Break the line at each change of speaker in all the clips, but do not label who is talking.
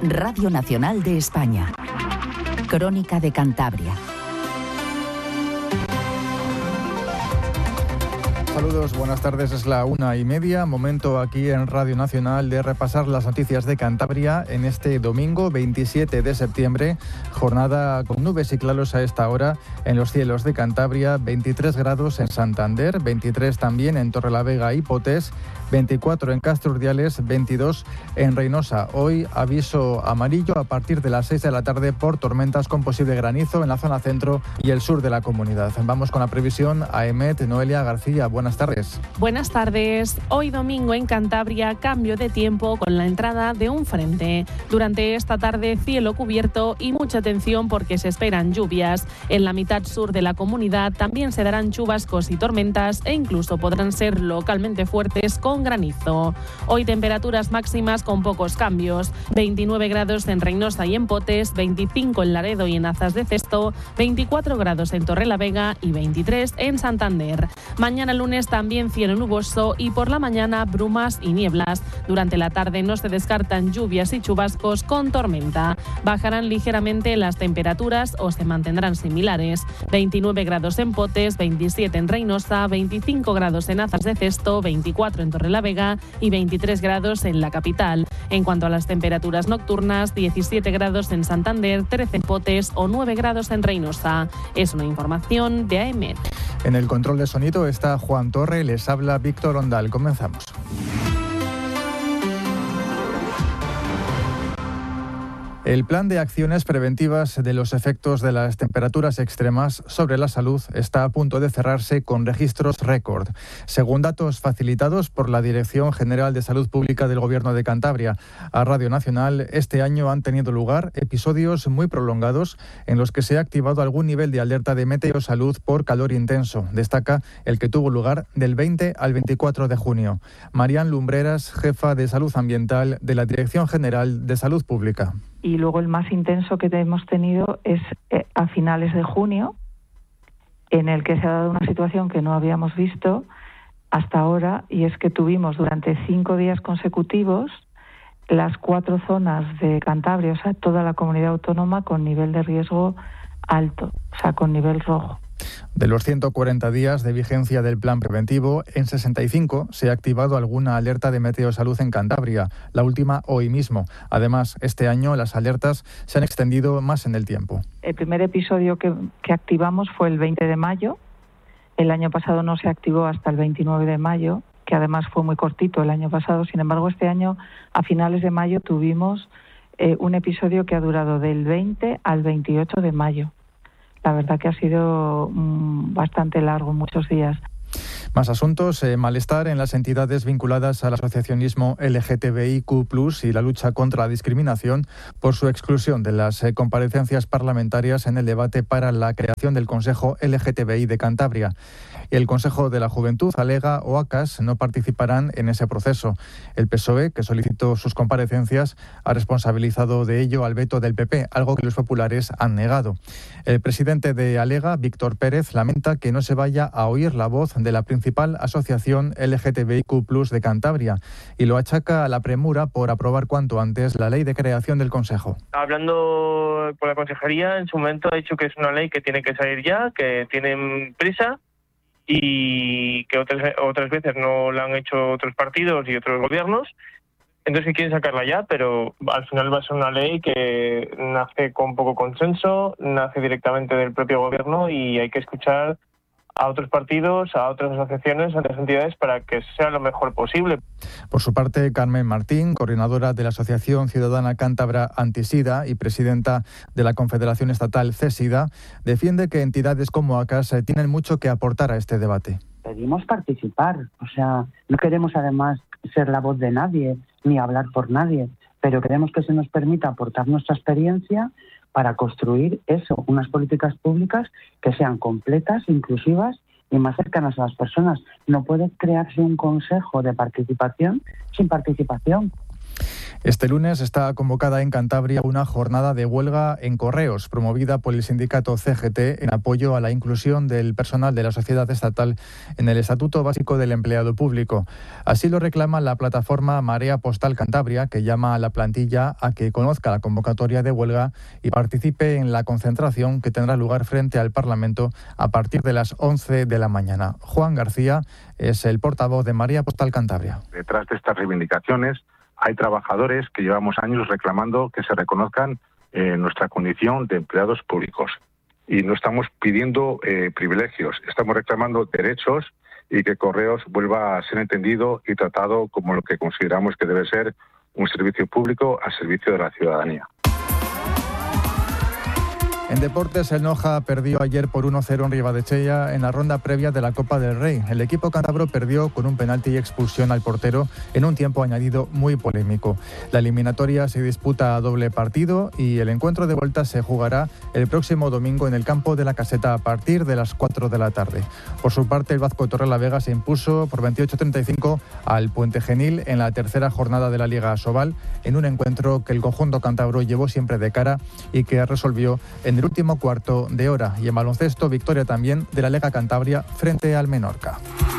Radio Nacional de España. Crónica de Cantabria.
Saludos, buenas tardes, es la 1:30, momento aquí en Radio Nacional de repasar las noticias de Cantabria en este domingo 27 de septiembre, jornada con nubes y claros a esta hora en los cielos de Cantabria, 23 grados en Santander, 23 también en Torrelavega y Potés, 24 en Castro Urdiales, 22 en Reynosa. Hoy aviso amarillo a partir de las 6 de la tarde por tormentas con posible granizo en la zona centro y el sur de la comunidad. Vamos con la previsión a EMET. Noelia García, buenas tardes.
Buenas tardes. Hoy domingo en Cantabria, cambio de tiempo con la entrada de un frente. Durante esta tarde, cielo cubierto y mucha atención porque se esperan lluvias. En la mitad sur de la comunidad también se darán chubascos y tormentas e incluso podrán ser localmente fuertes con granizo. Hoy temperaturas máximas con pocos cambios. 29 grados en Reynosa y en Potés, 25 en Laredo y en Azas de Cesto, 24 grados en Torrelavega y 23 en Santander. Mañana lunes también cielo nuboso y por la mañana brumas y nieblas. Durante la tarde no se descartan lluvias y chubascos con tormenta. Bajarán ligeramente las temperaturas o se mantendrán similares. 29 grados en Potés, 27 en Reynosa, 25 grados en Azas de Cesto, 24 en Torrelavega y 23 grados en la capital. En cuanto a las temperaturas nocturnas, 17 grados en Santander, 13 en Potés o 9 grados en Reynosa. Es una información de AEMET.
En el control de sonido está Juan Torre, les habla Víctor Ondal. Comenzamos. El plan de acciones preventivas de los efectos de las temperaturas extremas sobre la salud está a punto de cerrarse con registros récord. Según datos facilitados por la Dirección General de Salud Pública del Gobierno de Cantabria a Radio Nacional, este año han tenido lugar episodios muy prolongados en los que se ha activado algún nivel de alerta de meteosalud por calor intenso. Destaca el que tuvo lugar del 20 al 24 de junio. Marian Lumbreras, jefa de Salud Ambiental de la Dirección General de Salud Pública.
Y luego el más intenso que hemos tenido es a finales de junio, en el que se ha dado una situación que no habíamos visto hasta ahora, y es que tuvimos durante 5 días consecutivos las 4 zonas de Cantabria, o sea, toda la comunidad autónoma con nivel de riesgo alto, o sea, con nivel rojo.
De los 140 días de vigencia del plan preventivo, en 65 se ha activado alguna alerta de meteosalud en Cantabria, la última hoy mismo. Además, este año las alertas se han extendido más en el tiempo.
El primer episodio que activamos fue el 20 de mayo. El año pasado no se activó hasta el 29 de mayo, que además fue muy cortito el año pasado. Sin embargo, este año, a finales de mayo, tuvimos un episodio que ha durado del 20 al 28 de mayo. La verdad que ha sido bastante largo, muchos días.
Más asuntos, malestar en las entidades vinculadas al asociacionismo LGTBIQ+ y la lucha contra la discriminación por su exclusión de las comparecencias parlamentarias en el debate para la creación del Consejo LGTBI de Cantabria. El Consejo de la Juventud, Alega o ACAS no participarán en ese proceso. El PSOE, que solicitó sus comparecencias, ha responsabilizado de ello al veto del PP, algo que los populares han negado. El presidente de Alega, Víctor Pérez, lamenta que no se vaya a oír la voz de la principal asociación LGTBIQ+ de Cantabria y lo achaca a la premura por aprobar cuanto antes la ley de creación del Consejo.
Hablando por la consejería, en su momento ha dicho que es una ley que tiene que salir ya, que tienen prisa y que otras veces no la han hecho otros partidos y otros gobiernos. Entonces que quieren sacarla ya, pero al final va a ser una ley que nace con poco consenso, nace directamente del propio gobierno y hay que escuchar a otros partidos, a otras asociaciones, a otras entidades para que sea lo mejor posible.
Por su parte, Carmen Martín, coordinadora de la Asociación Ciudadana Cántabra Antisida y presidenta de la Confederación Estatal CESIDA, defiende que entidades como ACAS tienen mucho que aportar a este debate.
Pedimos participar, o sea, no queremos además ser la voz de nadie ni hablar por nadie, pero queremos que se nos permita aportar nuestra experiencia para construir eso, unas políticas públicas que sean completas, inclusivas y más cercanas a las personas. No puede crearse un consejo de participación sin participación.
Este lunes está convocada en Cantabria una jornada de huelga en correos, promovida por el sindicato CGT en apoyo a la inclusión del personal de la sociedad estatal en el Estatuto Básico del Empleado Público. Así lo reclama la plataforma Marea Postal Cantabria, que llama a la plantilla a que conozca la convocatoria de huelga y participe en la concentración que tendrá lugar frente al Parlamento a partir de las 11 de la mañana. Juan García es el portavoz de Marea Postal Cantabria.
Detrás de estas reivindicaciones hay trabajadores que llevamos años reclamando que se reconozcan nuestra condición de empleados públicos. Y no estamos pidiendo privilegios, estamos reclamando derechos y que Correos vuelva a ser entendido y tratado como lo que consideramos que debe ser un servicio público al servicio de la ciudadanía.
En deportes, el Noja perdió ayer por 1-0 en Ribadechea en la ronda previa de la Copa del Rey. El equipo cántabro perdió con un penalti y expulsión al portero en un tiempo añadido muy polémico. La eliminatoria se disputa a doble partido y el encuentro de vuelta se jugará el próximo domingo en el campo de la Caseta a partir de las 4 de la tarde. Por su parte, el Vazco Torrelavega se impuso por 28-35 al Puente Genil en la tercera jornada de la Liga Asobal, en un encuentro que el conjunto cántabro llevó siempre de cara y que resolvió en el último cuarto de hora. Y en baloncesto, victoria también de la Lega Cantabria frente al Menorca.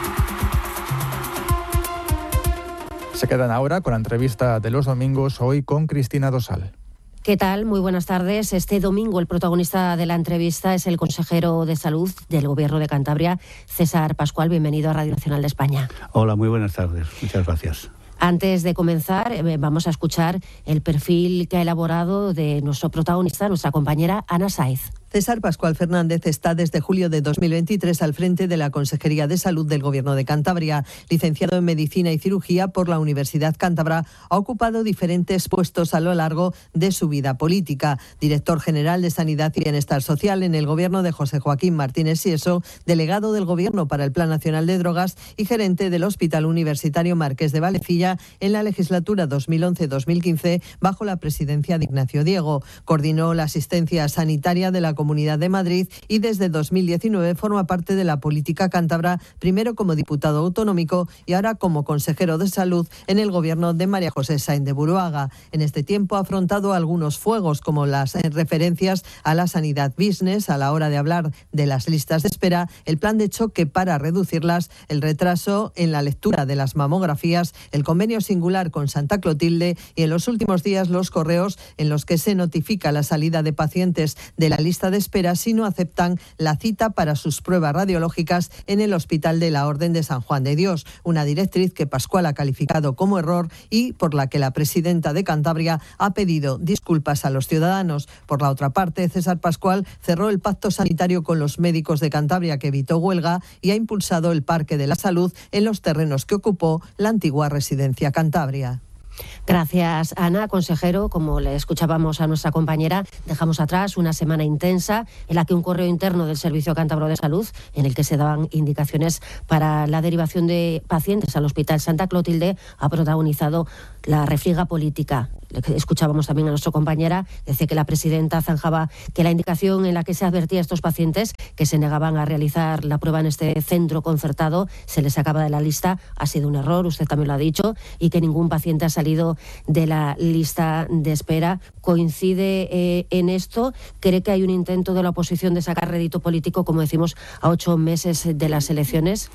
Se quedan ahora con la entrevista de los domingos, hoy con Cristina Dosal.
¿Qué tal? Muy buenas tardes. Este domingo el protagonista de la entrevista es el consejero de Salud del Gobierno de Cantabria, César Pascual. Bienvenido a Radio Nacional de España.
Hola, muy buenas tardes. Muchas gracias.
Antes de comenzar, vamos a escuchar el perfil que ha elaborado de nuestro protagonista, nuestra compañera Ana Sáez.
César Pascual Fernández está desde julio de 2023 al frente de la Consejería de Salud del Gobierno de Cantabria. Licenciado en Medicina y Cirugía por la Universidad Cántabra, ha ocupado diferentes puestos a lo largo de su vida política. Director General de Sanidad y Bienestar Social en el Gobierno de José Joaquín Martínez Sieso, delegado del Gobierno para el Plan Nacional de Drogas y gerente del Hospital Universitario Marqués de Valecilla en la legislatura 2011-2015 bajo la presidencia de Ignacio Diego. Coordinó la asistencia sanitaria de la Comunidad de Madrid y desde 2019 forma parte de la política cántabra, primero como diputado autonómico y ahora como consejero de Salud en el gobierno de María José Sainz de Buruaga. En este tiempo ha afrontado algunos fuegos, como las referencias a la sanidad business a la hora de hablar de las listas de espera, el plan de choque para reducirlas, el retraso en la lectura de las mamografías, el convenio singular con Santa Clotilde y en los últimos días los correos en los que se notifica la salida de pacientes de la lista de espera si no aceptan la cita para sus pruebas radiológicas en el Hospital de la Orden de San Juan de Dios, una directriz que Pascual ha calificado como error y por la que la presidenta de Cantabria ha pedido disculpas a los ciudadanos. Por la otra parte, César Pascual cerró el pacto sanitario con los médicos de Cantabria que evitó huelga y ha impulsado el Parque de la Salud en los terrenos que ocupó la antigua Residencia Cantabria.
Gracias, Ana. Consejero, como le escuchábamos a nuestra compañera, dejamos atrás una semana intensa en la que un correo interno del Servicio Cántabro de Salud, en el que se daban indicaciones para la derivación de pacientes al Hospital Santa Clotilde, ha protagonizado la refriega política. Escuchábamos también a nuestra compañera, decía que la presidenta zanjaba que la indicación en la que se advertía a estos pacientes que se negaban a realizar la prueba en este centro concertado, se les sacaba de la lista, ha sido un error, usted también lo ha dicho, y que ningún paciente ha salido de la lista de espera. ¿Coincide en esto? ¿Cree que hay un intento de la oposición de sacar rédito político, como decimos, a 8 meses de las elecciones?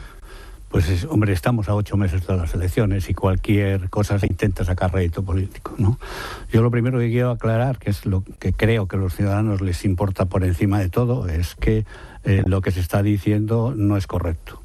Pues, hombre, estamos a 8 meses de las elecciones y cualquier cosa se intenta sacar rédito político, ¿no? Yo lo primero que quiero aclarar, que es lo que creo que a los ciudadanos les importa por encima de todo, es que lo que se está diciendo no es correcto.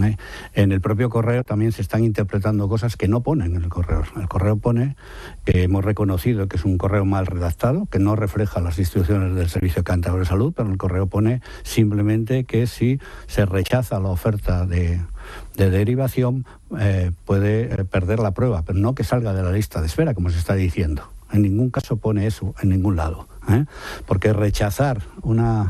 En el propio correo también se están interpretando cosas que no ponen en el correo. El correo pone que hemos reconocido que es un correo mal redactado, que no refleja las instrucciones del Servicio Cántabro de Salud, pero el correo pone simplemente que si se rechaza la oferta de derivación puede perder la prueba, pero no que salga de la lista de espera, como se está diciendo. En ningún caso pone eso, en ningún lado. Porque rechazar una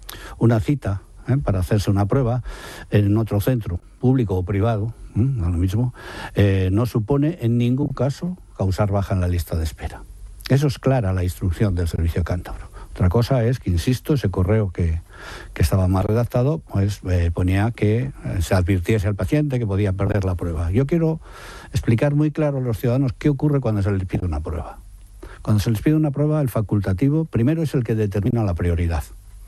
cita para hacerse una prueba en otro centro, público o privado, no lo mismo, no supone en ningún caso causar baja en la lista de espera. Eso es clara la instrucción del Servicio Cántabro. Otra cosa es que, insisto, ese correo que que estaba mal redactado, pues ponía que se advirtiese al paciente que podía perder la prueba. Yo quiero explicar muy claro a los ciudadanos qué ocurre cuando se les pide una prueba. Cuando se les pide una prueba, el facultativo primero es el que determina la prioridad.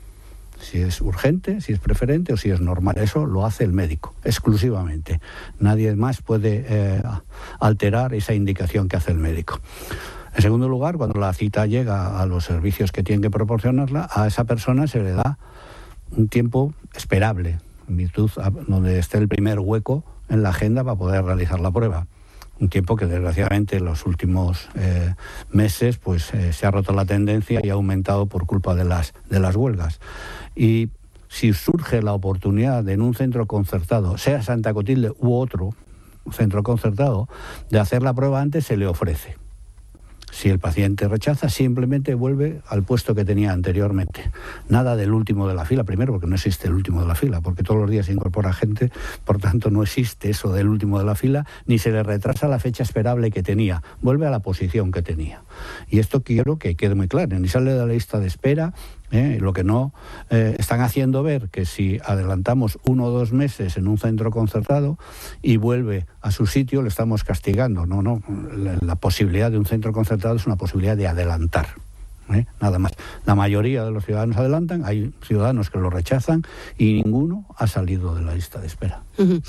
Si es urgente, si es preferente o si es normal. Eso lo hace el médico, exclusivamente. Nadie más puede alterar esa indicación que hace el médico. En segundo lugar, cuando la cita llega a los servicios que tienen que proporcionarla, a esa persona se le da un tiempo esperable, en virtud donde esté el primer hueco en la agenda para poder realizar la prueba. Un tiempo que desgraciadamente en los últimos meses pues se ha roto la tendencia y ha aumentado por culpa de las huelgas. Y si surge la oportunidad de en un centro concertado, sea Santa Clotilde u otro centro concertado, de hacer la prueba antes, se le ofrece. Si el paciente rechaza, simplemente vuelve al puesto que tenía anteriormente. Nada del último de la fila, primero porque no existe el último de la fila, porque todos los días se incorpora gente, por tanto no existe eso del último de la fila, ni se le retrasa la fecha esperable que tenía, vuelve a la posición que tenía. Y esto quiero que quede muy claro, ni sale de la lista de espera. Lo que no están haciendo ver que si adelantamos 1 o 2 meses en un centro concertado y vuelve a su sitio, le estamos castigando. No, la posibilidad de un centro concertado es una posibilidad de adelantar. Nada más. La mayoría de los ciudadanos adelantan, hay ciudadanos que lo rechazan y ninguno ha salido de la lista de espera.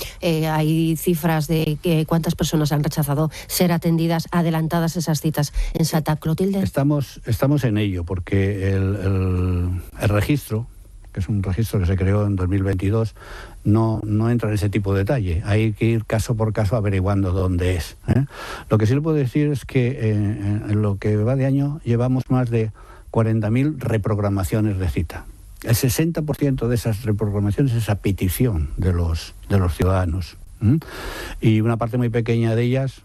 Hay cifras de cuántas personas han rechazado ser atendidas, adelantadas esas citas en Santa Clotilde.
Estamos en ello, porque el registro, que es un registro que se creó en 2022, no entra en ese tipo de detalle. Hay que ir caso por caso averiguando dónde es. Lo que sí le puedo decir es que en lo que va de año llevamos más de 40.000 reprogramaciones de cita. El 60% de esas reprogramaciones es a petición de los ciudadanos. Y una parte muy pequeña de ellas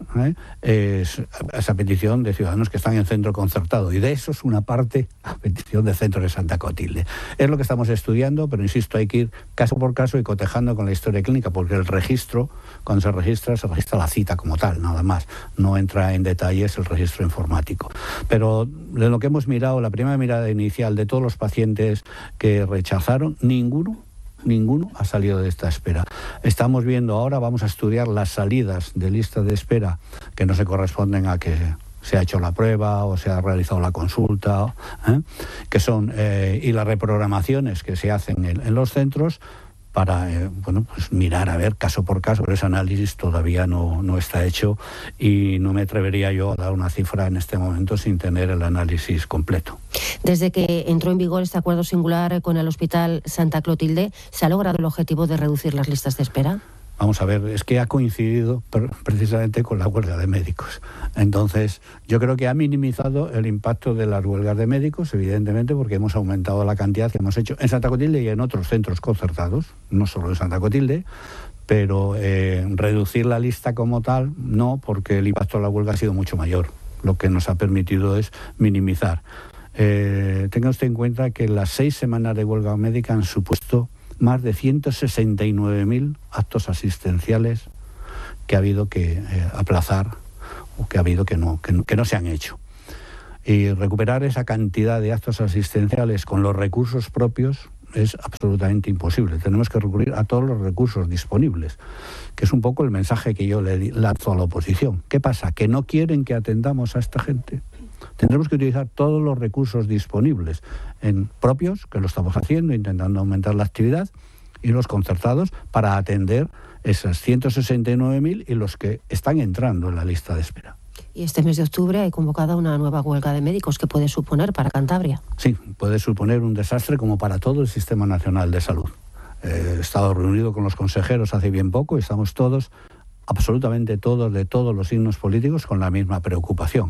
es esa petición de ciudadanos que están en centro concertado, y de eso es una parte a petición del centro de Santa Clotilde. Es lo que estamos estudiando, pero insisto, hay que ir caso por caso y cotejando con la historia clínica, porque el registro, cuando se registra la cita como tal, nada más, no entra en detalles el registro informático. Pero de lo que hemos mirado, la primera mirada inicial de todos los pacientes que rechazaron, ninguno ha salido de esta espera. Estamos viendo ahora, vamos a estudiar las salidas de lista de espera que no se corresponden a que se ha hecho la prueba o se ha realizado la consulta, que son y las reprogramaciones que se hacen en los centros para pues mirar a ver caso por caso, pero ese análisis todavía no está hecho y no me atrevería yo a dar una cifra en este momento sin tener el análisis completo.
Desde que entró en vigor este acuerdo singular con el Hospital Santa Clotilde, ¿se ha logrado el objetivo de reducir las listas de espera?
Vamos a ver, es que ha coincidido precisamente con la huelga de médicos. Entonces, yo creo que ha minimizado el impacto de las huelgas de médicos, evidentemente, porque hemos aumentado la cantidad que hemos hecho en Santa Clotilde y en otros centros concertados, no solo en Santa Clotilde, pero reducir la lista como tal, no, porque el impacto de la huelga ha sido mucho mayor. Lo que nos ha permitido es minimizar. Tenga usted en cuenta que las 6 semanas de huelga médica han supuesto más de 169.000 actos asistenciales que ha habido que aplazar o que ha habido que no se han hecho. Y recuperar esa cantidad de actos asistenciales con los recursos propios es absolutamente imposible. Tenemos que recurrir a todos los recursos disponibles, que es un poco el mensaje que yo le lanzo a la oposición. ¿Qué pasa? ¿Que no quieren que atendamos a esta gente? Tendremos que utilizar todos los recursos disponibles en propios, que lo estamos haciendo, intentando aumentar la actividad, y los concertados para atender esas 169.000 y los que están entrando en la lista de espera.
Y este mes de octubre hay convocada una nueva huelga de médicos. ¿Qué puede suponer para Cantabria?
Sí, puede suponer un desastre como para todo el Sistema Nacional de Salud. He estado reunido con los consejeros hace bien poco y estamos todos, absolutamente todos, de todos los signos políticos, con la misma preocupación,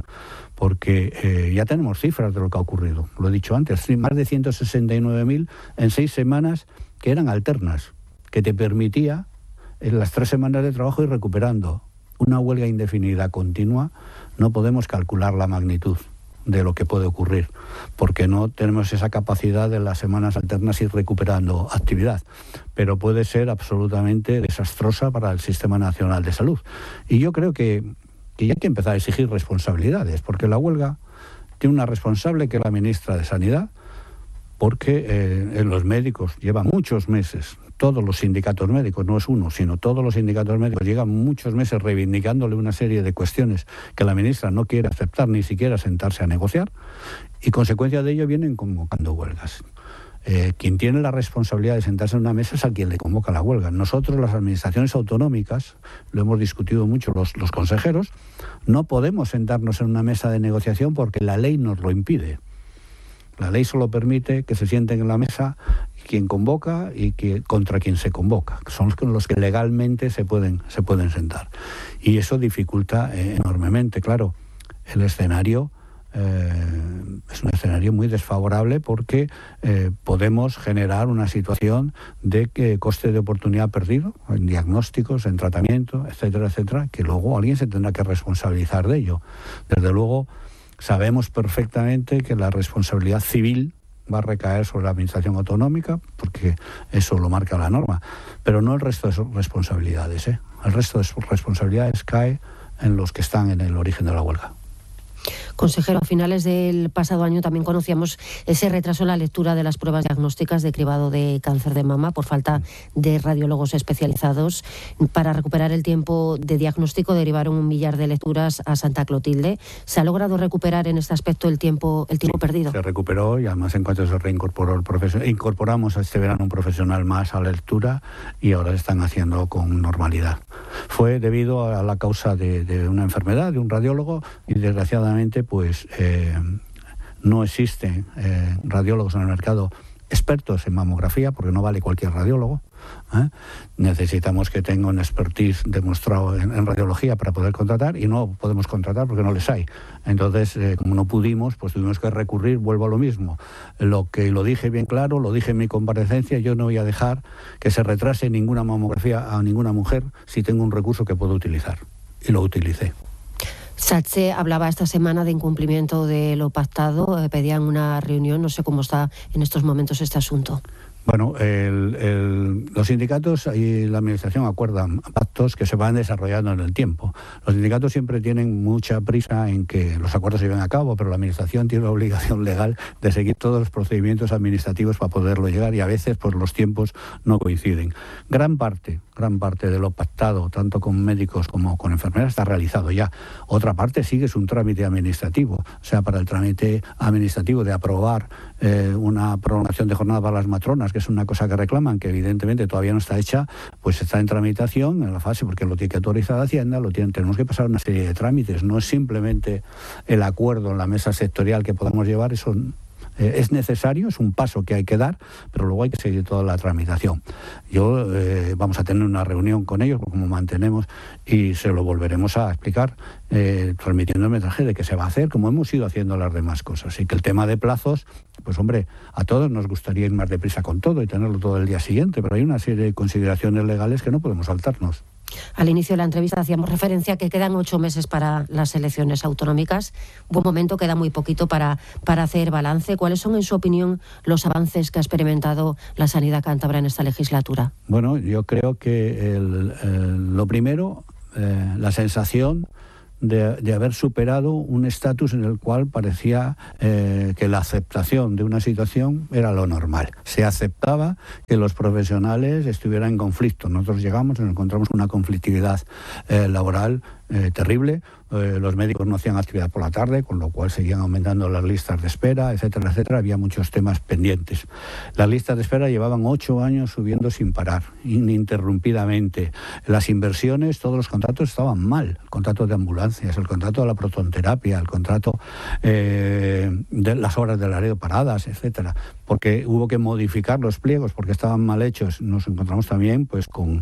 porque ya tenemos cifras de lo que ha ocurrido. Lo he dicho antes, más de 169.000 en 6 semanas que eran alternas, que te permitía en las 3 semanas de trabajo ir recuperando. Una huelga indefinida continua, no podemos calcular la magnitud de lo que puede ocurrir, porque no tenemos esa capacidad de las semanas alternas ir recuperando actividad, pero puede ser absolutamente desastrosa para el Sistema Nacional de Salud. Y yo creo que ya hay que empezar a exigir responsabilidades, porque la huelga tiene una responsable que es la ministra de Sanidad, porque los médicos llevan muchos meses, todos los sindicatos médicos, no es uno, sino todos los sindicatos médicos llevan muchos meses reivindicándole una serie de cuestiones que la ministra no quiere aceptar, ni siquiera sentarse a negociar, y consecuencia de ello vienen convocando huelgas. Quien tiene la responsabilidad de sentarse en una mesa es a quien le convoca la huelga. Nosotros, las administraciones autonómicas, lo hemos discutido mucho los consejeros, no podemos sentarnos en una mesa de negociación porque la ley nos lo impide. La ley solo permite que se sienten en la mesa quien convoca y contra quien se convoca. Son los que legalmente se pueden sentar. Y eso dificulta enormemente. Claro, el escenario es un escenario muy desfavorable porque podemos generar una situación de coste de oportunidad perdido en diagnósticos, en tratamiento, etcétera, etcétera, que luego alguien se tendrá que responsabilizar de ello. Desde luego, sabemos perfectamente que la responsabilidad civil va a recaer sobre la administración autonómica, porque eso lo marca la norma, pero no el resto de responsabilidades. El resto de responsabilidades cae en los que están en el origen de la huelga.
Consejero, a finales del pasado año también conocíamos ese retraso en la lectura de las pruebas diagnósticas de cribado de cáncer de mama por falta de radiólogos especializados. Para recuperar el tiempo de diagnóstico derivaron 1 millar de lecturas a Santa Clotilde. ¿Se ha logrado recuperar en este aspecto el tiempo perdido? Se
recuperó y además en cuanto se reincorporó el profesional, incorporamos a este verano un profesional más a la lectura y ahora están haciendo con normalidad. Fue debido a la causa de una enfermedad, de un radiólogo, y desgraciadamente pues no existen radiólogos en el mercado expertos en mamografía, porque no vale cualquier radiólogo. Necesitamos que tenga un expertise demostrado en radiología para poder contratar, y no podemos contratar porque no les hay. Entonces, como no pudimos, pues tuvimos que recurrir, vuelvo a lo mismo. Lo dije bien claro, lo dije en mi comparecencia, yo no voy a dejar que se retrase ninguna mamografía a ninguna mujer si tengo un recurso que puedo utilizar. Y lo utilicé.
SATSE hablaba esta semana de incumplimiento de lo pactado, pedían una reunión, no sé cómo está en estos momentos este asunto.
Bueno, los sindicatos y la administración acuerdan pactos que se van desarrollando en el tiempo. Los sindicatos siempre tienen mucha prisa en que los acuerdos se lleven a cabo, pero la administración tiene la obligación legal de seguir todos los procedimientos administrativos para poderlo llegar, y a veces pues los tiempos no coinciden. Gran parte de lo pactado, tanto con médicos como con enfermeras, está realizado ya. Otra parte sigue es un trámite administrativo. O sea, para el trámite administrativo de aprobar una prolongación de jornada para las matronas, que es una cosa que reclaman, que evidentemente todavía no está hecha, pues está en tramitación, en la fase, porque lo tiene que autorizar Hacienda, tenemos que pasar una serie de trámites. No es simplemente el acuerdo en la mesa sectorial que podamos llevar, eso es necesario, es un paso que hay que dar, pero luego hay que seguir toda la tramitación. Vamos a tener una reunión con ellos, como mantenemos, y se lo volveremos a explicar, transmitiendo el mensaje de que se va a hacer, como hemos ido haciendo las demás cosas. Y que el tema de plazos, pues hombre, a todos nos gustaría ir más deprisa con todo y tenerlo todo el día siguiente, pero hay una serie de consideraciones legales que no podemos saltarnos.
Al inicio de la entrevista hacíamos referencia a que quedan 8 meses para las elecciones autonómicas. Buen momento, queda muy poquito para hacer balance. ¿Cuáles son, en su opinión, los avances que ha experimentado la sanidad cántabra en esta legislatura?
Bueno, yo creo que lo primero, la sensación de haber superado un estatus en el cual parecía que la aceptación de una situación era lo normal. Se aceptaba que los profesionales estuvieran en conflicto. Nosotros llegamos y nos encontramos con una conflictividad laboral terrible. Los médicos no hacían actividad por la tarde, con lo cual seguían aumentando las listas de espera, etcétera, etcétera. Había muchos temas pendientes. Las listas de espera llevaban 8 años subiendo sin parar, ininterrumpidamente. Las inversiones, todos los contratos estaban mal. El contrato de ambulancias, el contrato de la protonterapia, el contrato de las horas de Laredo paradas, etcétera. Porque hubo que modificar los pliegos porque estaban mal hechos. Nos encontramos también pues con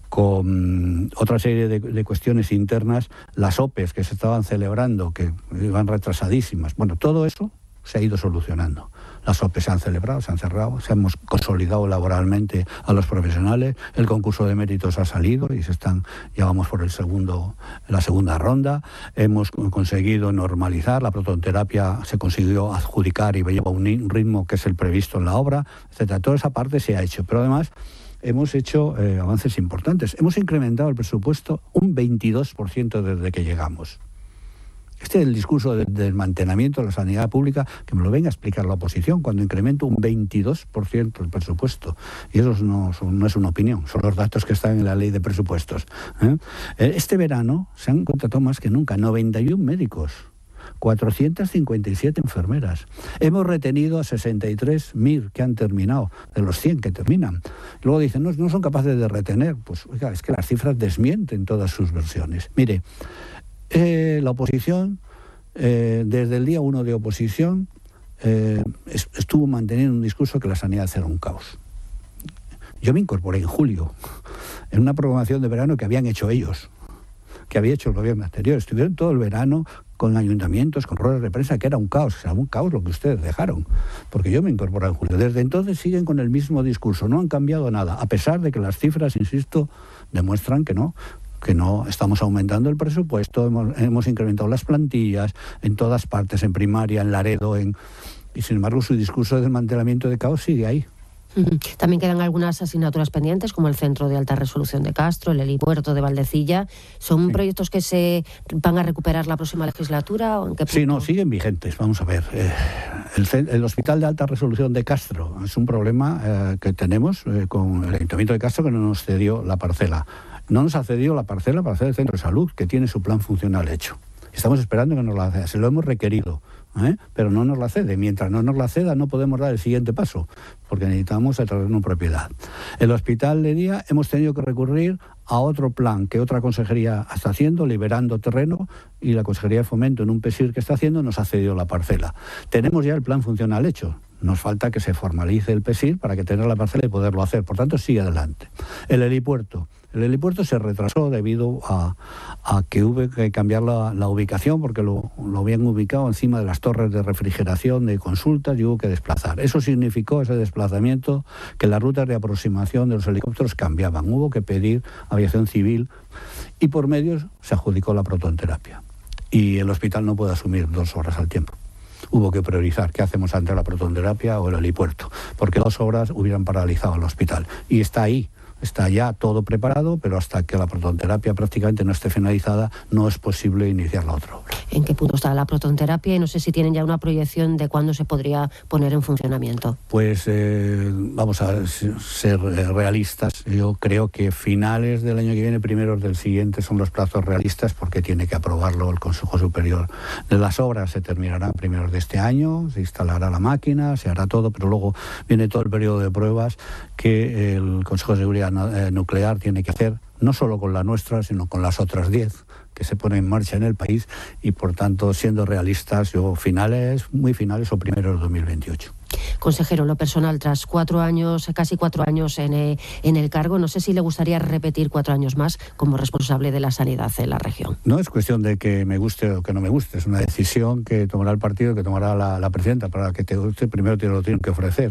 otra serie de cuestiones internas, las OPEs que se estaban celebrando, que iban retrasadísimas. Bueno, todo eso se ha ido solucionando. Las OPEs se han celebrado, se han cerrado, se hemos consolidado laboralmente a los profesionales, el concurso de méritos ha salido y ya vamos por la segunda ronda, hemos conseguido normalizar, la protonterapia se consiguió adjudicar y lleva un ritmo que es el previsto en la obra, etcétera. Toda esa parte se ha hecho, pero además hemos hecho avances importantes. Hemos incrementado el presupuesto un 22% desde que llegamos. Este es el discurso del desmantelamiento de la sanidad pública, que me lo venga a explicar la oposición, cuando incremento un 22% el presupuesto. Y eso no es una opinión, son los datos que están en la ley de presupuestos. Este verano se han contratado más que nunca 91 médicos, 457 enfermeras. Hemos retenido a 63 MIR que han terminado, de los 100 que terminan. Luego dicen, no son capaces de retener. Pues oiga, es que las cifras desmienten todas sus versiones. Mire, la oposición, desde el día 1 de oposición, estuvo manteniendo un discurso que la sanidad era un caos. Yo me incorporé en julio, en una programación de verano que habían hecho ellos, que había hecho el gobierno anterior. Estuvieron todo el verano con ayuntamientos, con ruedas de prensa, que era un caos lo que ustedes dejaron, porque yo me incorporé en julio. Desde entonces siguen con el mismo discurso, no han cambiado nada, a pesar de que las cifras, insisto, demuestran que no estamos aumentando el presupuesto, hemos incrementado las plantillas en todas partes, en primaria, en Laredo, y sin embargo su discurso de desmantelamiento de caos sigue ahí.
También quedan algunas asignaturas pendientes, como el Centro de Alta Resolución de Castro, el helipuerto de Valdecilla. ¿Son proyectos que se van a recuperar la próxima legislatura? ¿O en qué punto?
Sí, no, siguen vigentes. Vamos a ver. El Hospital de Alta Resolución de Castro es un problema que tenemos con el Ayuntamiento de Castro, que no nos cedió la parcela. No nos ha cedido la parcela para hacer el centro de salud, que tiene su plan funcional hecho. Estamos esperando que nos la ceda. Se lo hemos requerido, pero no nos la cede. Mientras no nos la ceda, no podemos dar el siguiente paso, porque necesitamos el terreno en propiedad. El hospital de día hemos tenido que recurrir a otro plan que otra consejería está haciendo, liberando terreno, y la Consejería de Fomento, en un PESIR que está haciendo, nos ha cedido la parcela. Tenemos ya el plan funcional hecho. Nos falta que se formalice el PESIR para que tenga la parcela y poderlo hacer. Por tanto, sigue adelante. El helipuerto se retrasó debido a que hubo que cambiar la ubicación, porque lo habían ubicado encima de las torres de refrigeración de consultas y hubo que desplazar. Eso significó, ese desplazamiento, que las rutas de aproximación de los helicópteros cambiaban. Hubo que pedir aviación civil y por medio se adjudicó la protonterapia. Y el hospital no puede asumir 2 obras al tiempo. Hubo que priorizar qué hacemos ante la protonterapia o el helipuerto, porque 2 obras hubieran paralizado el hospital. Y está ahí. Está ya todo preparado, pero hasta que la protonterapia prácticamente no esté finalizada, no es posible iniciar la otra obra.
¿En qué punto está la protonterapia? Y no sé si tienen ya una proyección de cuándo se podría poner en funcionamiento.
Pues vamos a ser realistas. Yo creo que finales del año que viene, primeros del siguiente, son los plazos realistas, porque tiene que aprobarlo el Consejo Superior de las Obras. Se terminarán primeros de este año, se instalará la máquina, se hará todo, pero luego viene todo el periodo de pruebas que el Consejo de Seguridad Nuclear tiene que hacer, no solo con la nuestra, sino con las otras 10 que se ponen en marcha en el país, y por tanto, siendo realistas, muy finales o primeros de 2028.
Consejero, lo personal, tras 4 años, casi 4 años en el cargo, no sé si le gustaría repetir 4 años más como responsable de la sanidad en la región.
No es cuestión de que me guste o que no me guste, es una decisión que tomará el partido, que tomará la presidenta. Para que te guste, primero te lo tienen que ofrecer,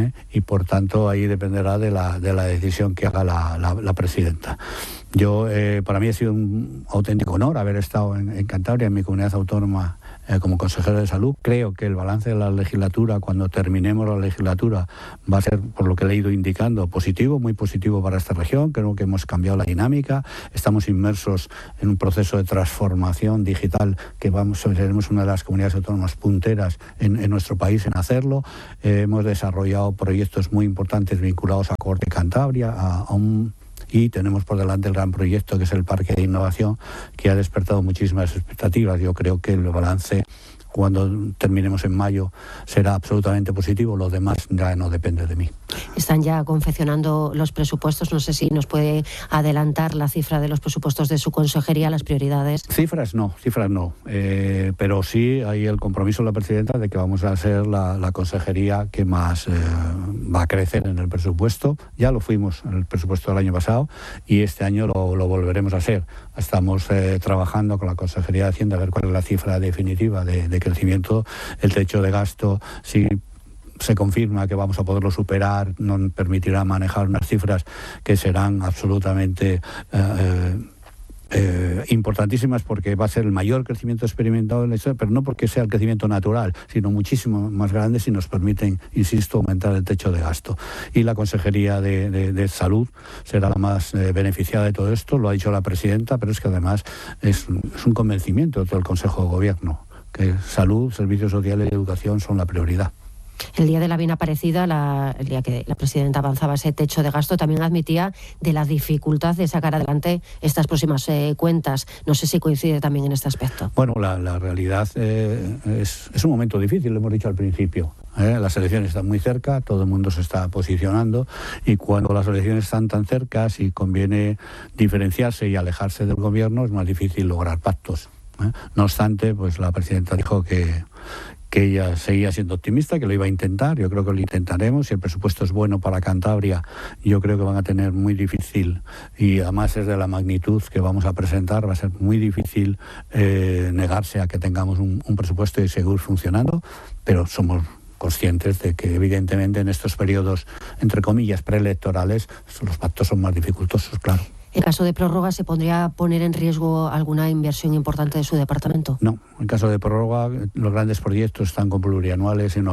y por tanto ahí dependerá de la decisión que haga la presidenta. Yo, para mí ha sido un auténtico honor haber estado en Cantabria, en mi comunidad autónoma, como consejero de salud. Creo que el balance de la legislatura, cuando terminemos la legislatura, va a ser, por lo que le he ido indicando, positivo, muy positivo para esta región. Creo que hemos cambiado la dinámica, estamos inmersos en un proceso de transformación digital que seremos una de las comunidades autónomas punteras en nuestro país en hacerlo. Hemos desarrollado proyectos muy importantes vinculados a Cohorte Cantabria, y tenemos por delante el gran proyecto que es el Parque de Innovación, que ha despertado muchísimas expectativas. Yo creo que el balance, cuando terminemos en mayo, será absolutamente positivo. Lo demás ya no depende de mí.
Están ya confeccionando los presupuestos. No sé si nos puede adelantar la cifra de los presupuestos de su consejería, las prioridades.
Cifras no. Pero sí hay el compromiso de la presidenta de que vamos a ser la consejería que más va a crecer en el presupuesto. Ya lo fuimos en el presupuesto del año pasado y este año lo volveremos a ser. Estamos trabajando con la Consejería de Hacienda a ver cuál es la cifra definitiva de crecimiento. El techo de gasto, si se confirma que vamos a poderlo superar, nos permitirá manejar unas cifras que serán absolutamente importantísimas porque va a ser el mayor crecimiento experimentado en la historia, pero no porque sea el crecimiento natural, sino muchísimo más grande si nos permiten, insisto, aumentar el techo de gasto. Y la Consejería de Salud será la más beneficiada de todo esto, lo ha dicho la presidenta, pero es que además es un convencimiento de todo el Consejo de Gobierno, que salud, servicios sociales y educación son la prioridad.
El día de la bien Aparecida, el día que la presidenta avanzaba ese techo de gasto, también admitía de la dificultad de sacar adelante estas próximas cuentas. No sé si coincide también en este aspecto.
Bueno, la realidad es un momento difícil, lo hemos dicho al principio. Las elecciones están muy cerca, todo el mundo se está posicionando y cuando las elecciones están tan cerca, si conviene diferenciarse y alejarse del gobierno, es más difícil lograr pactos. No obstante, pues la presidenta dijo que ella seguía siendo optimista, que lo iba a intentar. Yo creo que lo intentaremos. Si el presupuesto es bueno para Cantabria, yo creo que van a tener muy difícil, y además es de la magnitud que vamos a presentar, va a ser muy difícil negarse a que tengamos un presupuesto y seguir funcionando, pero somos conscientes de que evidentemente en estos periodos, entre comillas, preelectorales, los pactos son más dificultosos, claro.
¿En caso de prórroga se podría poner en riesgo alguna inversión importante de su departamento?
No, en caso de prórroga los grandes proyectos están con plurianuales y no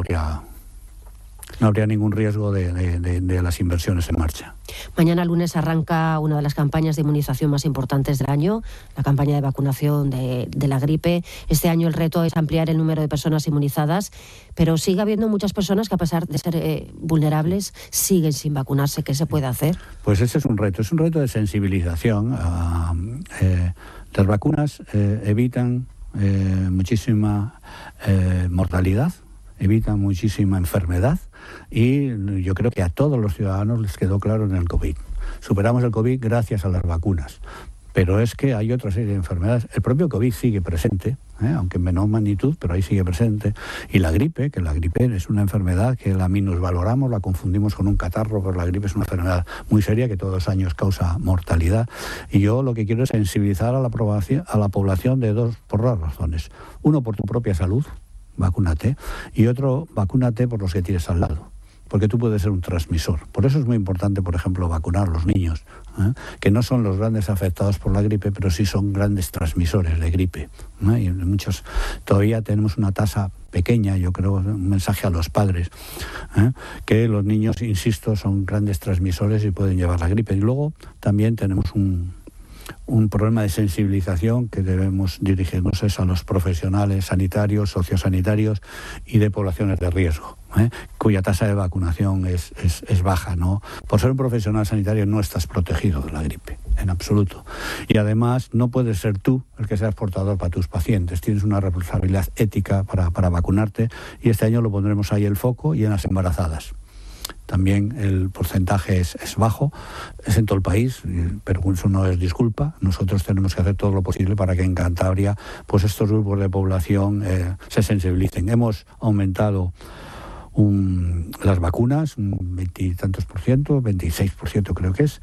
habría ningún riesgo de las inversiones en marcha.
Mañana lunes arranca una de las campañas de inmunización más importantes del año, la campaña de vacunación de la gripe. Este año el reto es ampliar el número de personas inmunizadas, pero sigue habiendo muchas personas que a pesar de ser vulnerables siguen sin vacunarse. ¿Qué se puede hacer?
Pues ese es un reto de sensibilización. Las vacunas evitan muchísima mortalidad, evitan muchísima enfermedad y yo creo que a todos los ciudadanos les quedó claro en el COVID. Superamos el COVID gracias a las vacunas, pero es que hay otra serie de enfermedades. El propio COVID sigue presente, aunque en menor magnitud, pero ahí sigue presente. Y la gripe, que la gripe es una enfermedad que la minusvaloramos, la confundimos con un catarro, pero la gripe es una enfermedad muy seria que todos los años causa mortalidad. Y yo lo que quiero es sensibilizar a la población por dos razones. Uno, por tu propia salud, vacúnate, y otro, vacúnate por los que tienes al lado, porque tú puedes ser un transmisor. Por eso es muy importante, por ejemplo, vacunar a los niños, que no son los grandes afectados por la gripe, pero sí son grandes transmisores de gripe. Y muchos todavía tenemos una tasa pequeña, yo creo, un mensaje a los padres, que los niños, insisto, son grandes transmisores y pueden llevar la gripe. Y luego también tenemos un problema de sensibilización que debemos dirigirnos a los profesionales sanitarios, sociosanitarios y de poblaciones de riesgo, cuya tasa de vacunación es baja, ¿no? Por ser un profesional sanitario no estás protegido de la gripe, en absoluto. Y además no puedes ser tú el que seas portador para tus pacientes. Tienes una responsabilidad ética para vacunarte y este año lo pondremos ahí el foco y en las embarazadas. También el porcentaje es bajo, es en todo el país, pero eso no es disculpa. Nosotros tenemos que hacer todo lo posible para que en Cantabria pues estos grupos de población se sensibilicen. Hemos aumentado las vacunas, un 20 y tantos por ciento, 26% creo que es.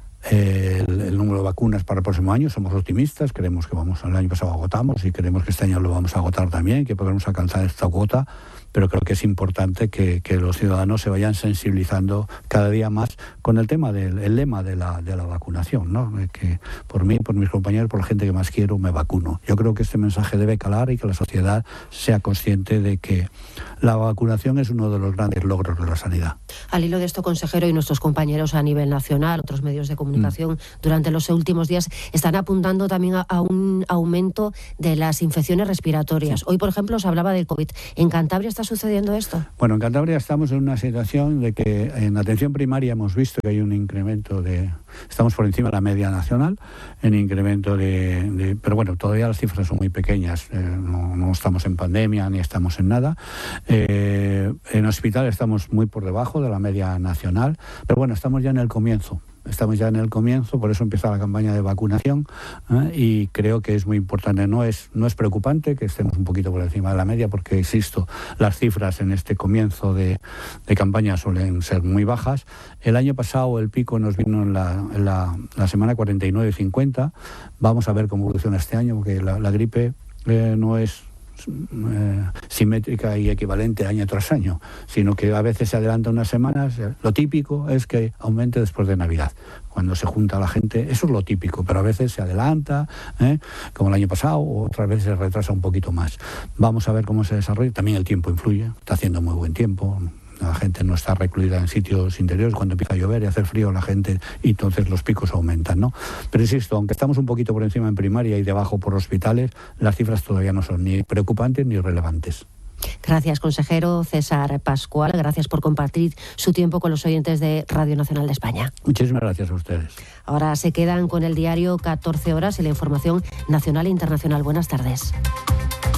El número de vacunas para el próximo año, somos optimistas, creemos que el año pasado agotamos y creemos que este año lo vamos a agotar también, que podremos alcanzar esta cuota, pero creo que es importante que los ciudadanos se vayan sensibilizando cada día más con el lema de la vacunación, ¿no? Que por mí, por mis compañeros, por la gente que más quiero, me vacuno. Yo creo que este mensaje debe calar y que la sociedad sea consciente de que la vacunación es uno de los grandes logros de la sanidad.
Al hilo de esto, consejero, y nuestros compañeros a nivel nacional, otros medios de comunicación, durante los últimos días están apuntando también a un aumento de las infecciones respiratorias. Sí. Hoy, por ejemplo, se hablaba del COVID. ¿En Cantabria está sucediendo esto?
Bueno, en Cantabria estamos en una situación de que en atención primaria hemos visto que hay un incremento estamos por encima de la media nacional, en incremento pero bueno, todavía las cifras son muy pequeñas, no estamos en pandemia ni estamos en nada. En hospital estamos muy por debajo de la media nacional, pero bueno, estamos ya en el comienzo. Por eso empieza la campaña de vacunación, y creo que es muy importante. No es preocupante que estemos un poquito por encima de la media, porque, insisto, las cifras en este comienzo de campaña suelen ser muy bajas. El año pasado el pico nos vino en la semana 49-50. Vamos a ver cómo evoluciona este año, porque la gripe no es simétrica y equivalente año tras año, sino que a veces se adelanta unas semanas. Lo típico es que aumente después de Navidad, cuando se junta la gente. Eso es lo típico, pero a veces se adelanta, como el año pasado, o otras veces se retrasa un poquito más. Vamos a ver cómo se desarrolla. También el tiempo influye, está haciendo muy buen tiempo. La gente no está recluida en sitios interiores. Cuando empieza a llover y a hacer frío, la gente, y entonces los picos aumentan, ¿no? Pero insisto, aunque estamos un poquito por encima en primaria y debajo por hospitales, las cifras todavía no son ni preocupantes ni relevantes.
Gracias, consejero César Pascual. Gracias por compartir su tiempo con los oyentes de Radio Nacional de España.
Muchísimas gracias a ustedes.
Ahora se quedan con el diario 14 horas y la información nacional e internacional. Buenas tardes.